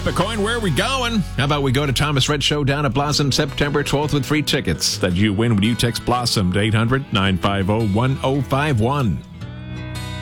Flip a coin. Where are we going? How about we go to Thomas Rhett Show down at Blossom September 12th with free tickets that you win when you text Blossom to 800-950-1051.